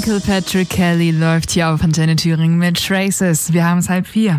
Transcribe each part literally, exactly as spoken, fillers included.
Michael Patrick Kelly läuft hier auf Antenne Thüringen mit Traces. Wir haben es halb vier.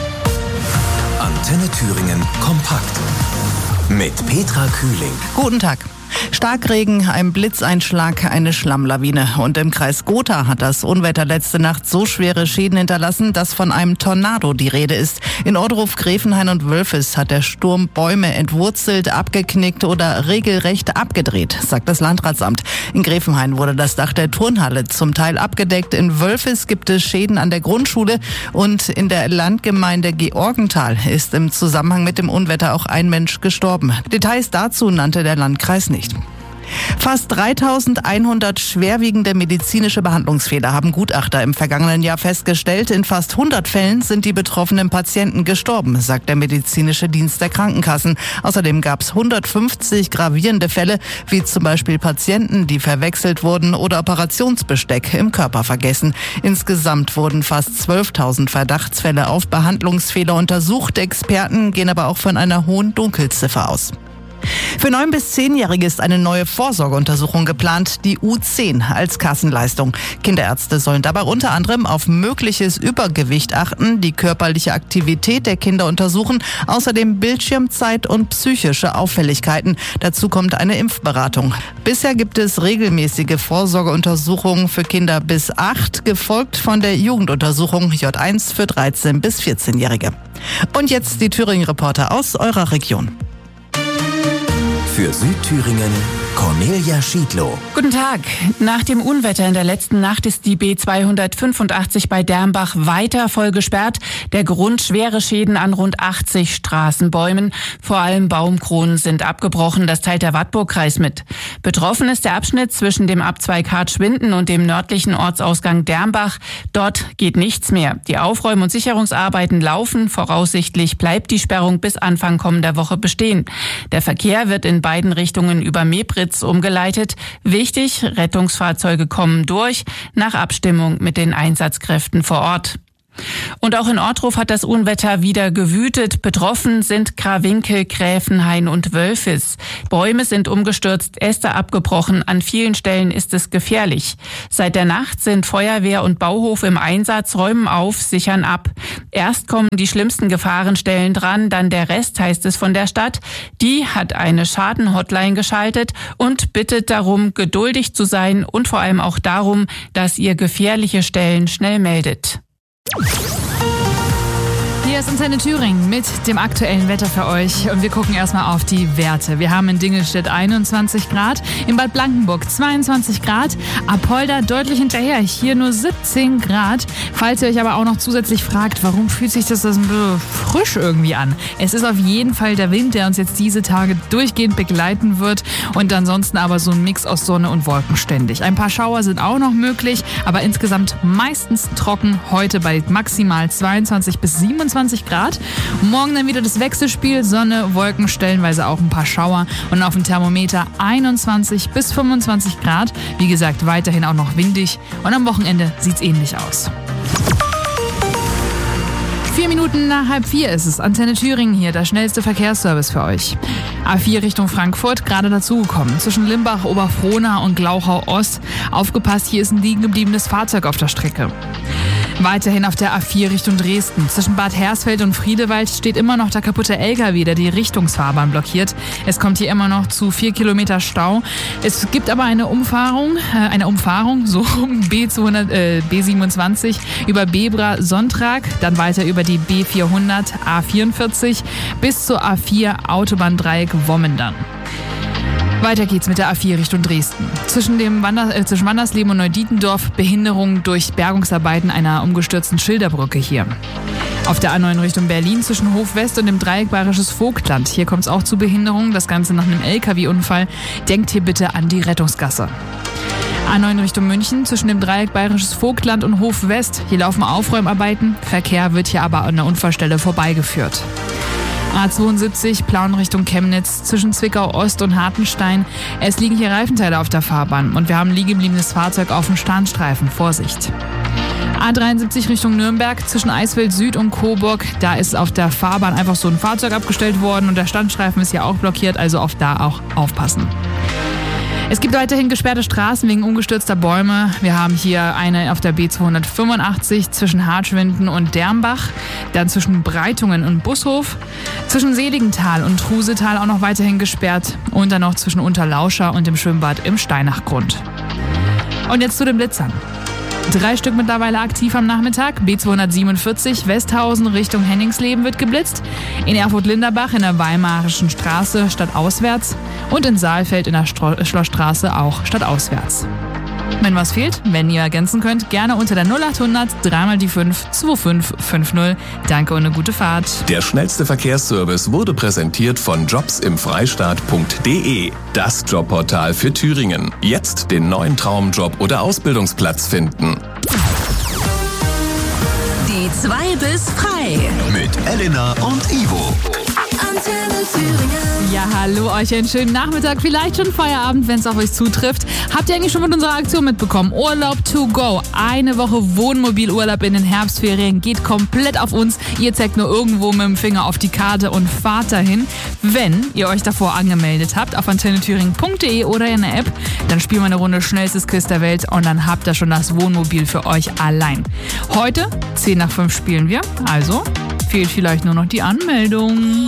Antenne Thüringen kompakt mit Petra Kühling. Guten Tag. Starkregen, ein Blitzeinschlag, eine Schlammlawine. Und im Kreis Gotha hat das Unwetter letzte Nacht so schwere Schäden hinterlassen, dass von einem Tornado die Rede ist. In Ohrdruf, Gräfenhain und Wölfis hat der Sturm Bäume entwurzelt, abgeknickt oder regelrecht abgedreht, sagt das Landratsamt. In Gräfenhain wurde das Dach der Turnhalle zum Teil abgedeckt. In Wölfis gibt es Schäden an der Grundschule und in der Landgemeinde Georgenthal ist im Zusammenhang mit dem Unwetter auch ein Mensch gestorben. Details dazu nannte der Landkreis nicht. Fast dreitausendeinhundert schwerwiegende medizinische Behandlungsfehler haben Gutachter im vergangenen Jahr festgestellt. In fast hundert Fällen sind die betroffenen Patienten gestorben, sagt der medizinische Dienst der Krankenkassen. Außerdem gab es hundertfünfzig gravierende Fälle, wie zum Beispiel Patienten, die verwechselt wurden oder Operationsbesteck im Körper vergessen. Insgesamt wurden fast zwölftausend Verdachtsfälle auf Behandlungsfehler untersucht. Experten gehen aber auch von einer hohen Dunkelziffer aus. Für neun- bis zehnjährige ist eine neue Vorsorgeuntersuchung geplant, die U zehn als Kassenleistung. Kinderärzte sollen dabei unter anderem auf mögliches Übergewicht achten, die körperliche Aktivität der Kinder untersuchen, außerdem Bildschirmzeit und psychische Auffälligkeiten. Dazu kommt eine Impfberatung. Bisher gibt es regelmäßige Vorsorgeuntersuchungen für Kinder bis acht, gefolgt von der Jugenduntersuchung J eins für dreizehn- bis vierzehnjährige. Und jetzt die Thüringen-Reporter aus eurer Region. Für Südthüringen Cornelia Schiedlow. Guten Tag. Nach dem Unwetter in der letzten Nacht ist die B zweihundertfünfundachtzig bei Dermbach weiter voll gesperrt. Der Grund schwere Schäden an rund achtzig Straßenbäumen. Vor allem Baumkronen sind abgebrochen. Das teilt der Wartburgkreis mit. Betroffen ist der Abschnitt zwischen dem Abzweig Hartschwinden und dem nördlichen Ortsausgang Dermbach. Dort geht nichts mehr. Die Aufräum- und Sicherungsarbeiten laufen. Voraussichtlich bleibt die Sperrung bis Anfang kommender Woche bestehen. Der Verkehr wird in beiden Richtungen über Mebritz umgeleitet. Wichtig, Rettungsfahrzeuge kommen durch, nach Abstimmung mit den Einsatzkräften vor Ort. Und auch in Ohrdruf hat das Unwetter wieder gewütet. Betroffen sind Krawinkel, Gräfenhain und Wölfis. Bäume sind umgestürzt, Äste abgebrochen. An vielen Stellen ist es gefährlich. Seit der Nacht sind Feuerwehr und Bauhof im Einsatz, räumen auf, sichern ab. Erst kommen die schlimmsten Gefahrenstellen dran, dann der Rest, heißt es von der Stadt. Die hat eine Schadenhotline geschaltet und bittet darum, geduldig zu sein und vor allem auch darum, dass ihr gefährliche Stellen schnell meldet. Hier ist Antenne Thüringen mit dem aktuellen Wetter für euch und wir gucken erstmal auf die Werte. Wir haben in Dingelstedt einundzwanzig Grad, in Bad Blankenburg zweiundzwanzig Grad, Apolda deutlich hinterher, hier nur siebzehn Grad. Falls ihr euch aber auch noch zusätzlich fragt, warum fühlt sich das so frisch irgendwie an? Es ist auf jeden Fall der Wind, der uns jetzt diese Tage durchgehend begleiten wird und ansonsten aber so ein Mix aus Sonne und Wolken ständig. Ein paar Schauer sind auch noch möglich, aber insgesamt meistens trocken, heute bei maximal zweiundzwanzig bis siebenundzwanzig Grad. Morgen dann wieder das Wechselspiel, Sonne, Wolken, stellenweise auch ein paar Schauer und auf dem Thermometer einundzwanzig bis fünfundzwanzig Grad. Wie gesagt, weiterhin auch noch windig und am Wochenende sieht's ähnlich aus. Vier Minuten nach halb vier ist es. Antenne Thüringen hier, der schnellste Verkehrsservice für euch. A vier Richtung Frankfurt, gerade dazugekommen. Zwischen Limbach, Oberfrohna und Glauchau-Ost. Aufgepasst, hier ist ein liegen gebliebenes Fahrzeug auf der Strecke. Weiterhin auf der A vier Richtung Dresden. Zwischen Bad Hersfeld und Friedewald steht immer noch der kaputte L K W, der die Richtungsfahrbahn blockiert. Es kommt hier immer noch zu vier Kilometer Stau. Es gibt aber eine Umfahrung, äh, eine Umfahrung, so B zweihundert, äh, B siebenundzwanzig über Bebra Sonntag, dann weiter über die B vierhundert, A vierundvierzig bis zur A vier Autobahndreieck Wommendern. Weiter geht's mit der A vier Richtung Dresden. Zwischen dem Wander, äh, zwischen Wandersleben und Neudietendorf Behinderung durch Bergungsarbeiten einer umgestürzten Schilderbrücke hier. Auf der A neun Richtung Berlin zwischen Hof West und dem Dreieck Bayerisches Vogtland. Hier kommt es auch zu Behinderungen, das Ganze nach einem L K W-Unfall. Denkt hier bitte an die Rettungsgasse. A neun Richtung München zwischen dem Dreieck Bayerisches Vogtland und Hof West. Hier laufen Aufräumarbeiten. Verkehr wird hier aber an der Unfallstelle vorbeigeführt. A zweiundsiebzig Plauen Richtung Chemnitz zwischen Zwickau Ost und Hartenstein. Es liegen hier Reifenteile auf der Fahrbahn und wir haben ein liegebliebenes Fahrzeug auf dem Starnstreifen. Vorsicht! A dreiundsiebzig Richtung Nürnberg zwischen Eisfeld Süd und Coburg. Da ist auf der Fahrbahn einfach so ein Fahrzeug abgestellt worden und der Standstreifen ist hier auch blockiert, also auf da auch aufpassen. Es gibt weiterhin gesperrte Straßen wegen umgestürzter Bäume. Wir haben hier eine auf der B zweihundertfünfundachtzig zwischen Hartschwinden und Dermbach, dann zwischen Breitungen und Bushof, zwischen Seligenthal und Trusetal auch noch weiterhin gesperrt und dann noch zwischen Unterlauscha und dem Schwimmbad im Steinachgrund. Und jetzt zu den Blitzern. Drei Stück mittlerweile aktiv am Nachmittag. B zweihundertsiebenundvierzig Westhausen Richtung Henningsleben wird geblitzt. In Erfurt-Linderbach in der Weimarischen Straße stadtauswärts. Und in Saalfeld in der Stro- Schlossstraße auch stadtauswärts. Wenn was fehlt, wenn ihr ergänzen könnt, gerne unter der null achthundert drei mal die fünf zwei fünf fünf null. Danke und eine gute Fahrt. Der schnellste Verkehrsservice wurde präsentiert von jobs im freistaat punkt de. Das Jobportal für Thüringen. Jetzt den neuen Traumjob oder Ausbildungsplatz finden. Die zwei bis frei. Mit Elena und Ivo. Antenne Thüringen. Ja, hallo euch, einen schönen Nachmittag, vielleicht schon Feierabend, wenn es auf euch zutrifft. Habt ihr eigentlich schon mit unserer Aktion mitbekommen? Urlaub to go. Eine Woche Wohnmobilurlaub in den Herbstferien geht komplett auf uns. Ihr zeigt nur irgendwo mit dem Finger auf die Karte und fahrt dahin. Wenn ihr euch davor angemeldet habt auf antenne thüringen punkt de oder in der App, dann spielen wir eine Runde schnellstes Quiz der Welt und dann habt ihr schon das Wohnmobil für euch allein. Heute, zehn nach fünf spielen wir, also fehlt vielleicht nur noch die Anmeldung.